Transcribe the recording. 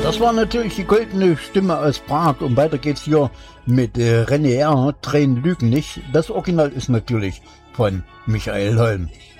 Das war natürlich die goldene Stimme aus Prag und weiter geht's hier mit René R. Tränen lügen nicht. Das Original ist natürlich von Michael Holm.